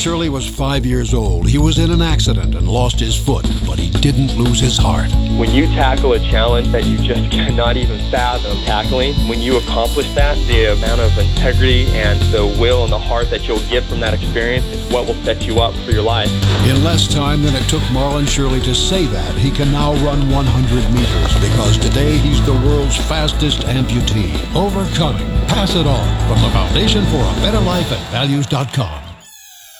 Shirley was 5 years old. He was in an accident and lost his foot, but he didn't lose his heart. When you tackle a challenge that you just cannot even fathom tackling, when you accomplish that, the amount of integrity and the will and the heart that you'll get from that experience is what will set you up for your life. In less time than it took Marlon Shirley to say that, he can now run 100 meters because today he's the world's fastest amputee. Overcoming. Pass it on from the Foundation for a Better Life at Values.com.